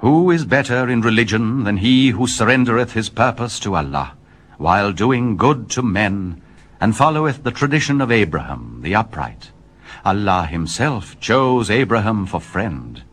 Who is better in religion than he who surrendereth his purpose to Allah, while doing good to men, and followeth the tradition of Abraham the upright? Allah himself chose Abraham for friend,